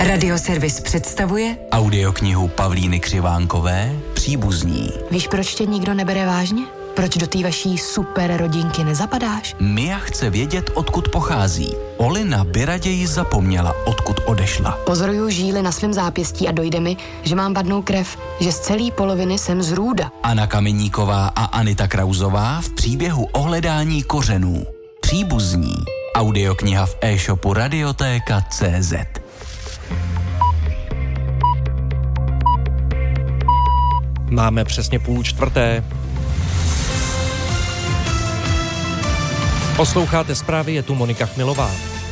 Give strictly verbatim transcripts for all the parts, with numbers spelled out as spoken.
Radioservis představuje audioknihu Pavlíny Křivánkové Příbuzní. Víš, proč tě nikdo nebere vážně? Proč do té vaší super rodinky nezapadáš? Mia chce vědět, odkud pochází. Olina by raději zapomněla, odkud odešla. Pozoruju žíly na svém zápěstí a dojde mi, že mám vadnou krev, že z celé poloviny jsem z Růda. Anna Kameníková a Anita Krauzová v příběhu o hledání kořenů. Příbuzní. Audiokniha v e-shopu Radiotéka tečka cé zet. Máme přesně půl čtvrté. Posloucháte zprávy, je tu Monika Chmilová.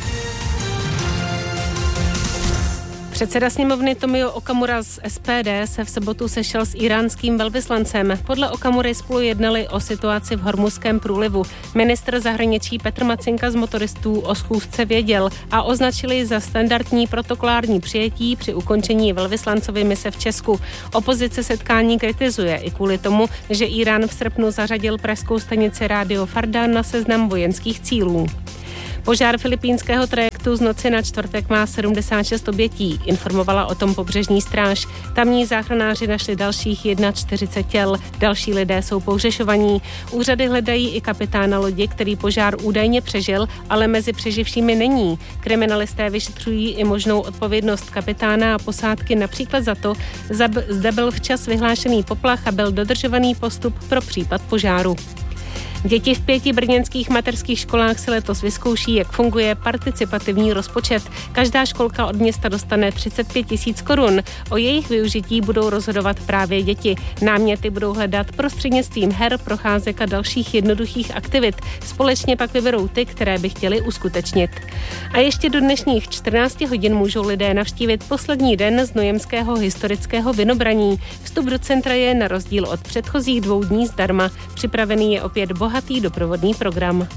Předseda sněmovny Tomio Okamura z es pé dé se v sobotu sešel s íránským velvyslancem. Podle Okamury spolu jednali o situaci v Hormuzském průlivu. Ministr zahraničí Petr Macinka z motoristů o schůzce věděl a označili za standardní protokolární přijetí při ukončení velvyslancovy mise v Česku. Opozice setkání kritizuje i kvůli tomu, že Írán v srpnu zařadil pražskou stanici Rádio Farda na seznam vojenských cílů. Požár filipínského trajektu z noci na čtvrtek má sedmdesát šest obětí, informovala o tom pobřežní stráž. Tamní záchranáři našli dalších čtyřicet jedna těl, další lidé jsou pohřešovaní. Úřady hledají i kapitána lodi, který požár údajně přežil, ale mezi přeživšími není. Kriminalisté vyšetřují i možnou odpovědnost kapitána a posádky, například za to, zda byl včas vyhlášený poplach a byl dodržovaný postup pro případ požáru. Děti v pěti brněnských mateřských školách se letos vyzkouší, jak funguje participativní rozpočet. Každá školka od města dostane třicet pět tisíc korun. O jejich využití budou rozhodovat právě děti. Náměty budou hledat prostřednictvím her, procházek a dalších jednoduchých aktivit. Společně pak vyberou ty, které by chtěli uskutečnit. A ještě do dnešních čtrnácti hodin můžou lidé navštívit poslední den znojemského historického vinobraní. Vstup do centra je na rozdíl od předchozích dvou dní zdarma. Připravený je opět bohatý doprovodný program.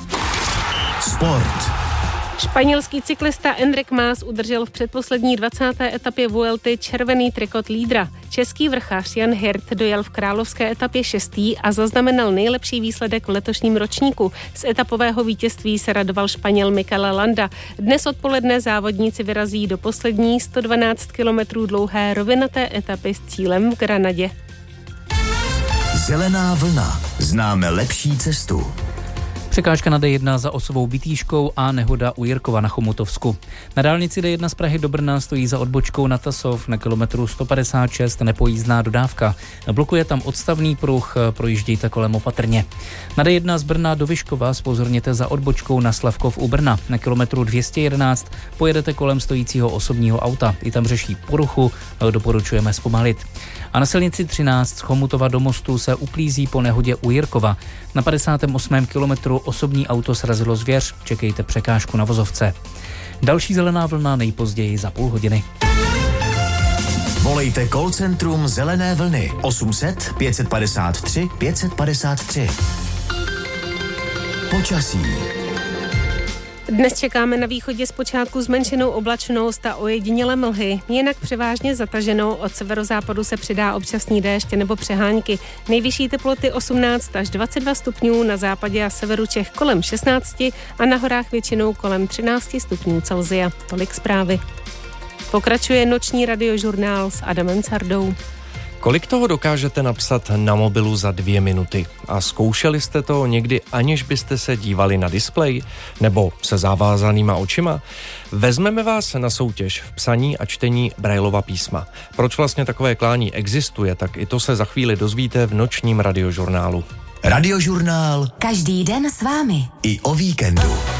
Sport. Španělský cyklista Enric Mas udržel v předposlední dvacáté etapě Vuelty červený trikot lídra. Český vrchař Jan Hirt dojel v královské etapě šestý a zaznamenal nejlepší výsledek v letošním ročníku. Z etapového vítězství se radoval Španěl Mikel Landa. Dnes odpoledne závodníci vyrazí do poslední sto dvanáct kilometrů dlouhé rovinaté etapy s cílem v Granadě. Zelená vlna. Známe lepší cestu. Překážka na dé jedna za Osovou Bitýškou a nehoda u Jirkova na Chomutovsku. Na dálnici dé jedna z Prahy do Brna stojí za odbočkou na Tasov na kilometru sto padesát šest nepojízdná dodávka. Blokuje tam odstavný pruh, projíždějte kolem opatrně. Na dé jedna z Brna do Vyškova zpozorněte za odbočkou na Slavkov u Brna. Na kilometru dvě stě jedenáct pojedete kolem stojícího osobního auta. I tam řeší poruchu, doporučujeme zpomalit. A na silnici třináct z Chomutova do Mostu se uklízí po nehodě u Jirkova. Na padesátém osmém kilometru osobní auto srazilo zvěř, čekejte překážku na vozovce. Další zelená vlna nejpozději za půl hodiny. Volejte call centrum Zelené vlny osm set pět padesát tři pět padesát tři. Počasí. Dnes čekáme na východě zpočátku zmenšenou oblačnost a ojedinělé mlhy. Jinak převážně zataženou, od severozápadu se přidá občasný déšť nebo přehánky. Nejvyšší teploty osmnáct až dvacet dva stupňů, na západě a severu Čech kolem šestnáct a na horách většinou kolem třináct stupňů Celsia. Tolik zprávy. Pokračuje noční radiožurnál s Adamem Cardou. Kolik toho dokážete napsat na mobilu za dvě minuty? A zkoušeli jste to někdy, aniž byste se dívali na displej? Nebo se zavázanýma očima? Vezmeme vás na soutěž v psaní a čtení Braillova písma. Proč vlastně takové klání existuje, tak i to se za chvíli dozvíte v nočním radiožurnálu. Radiožurnál. Každý den s vámi. I o víkendu.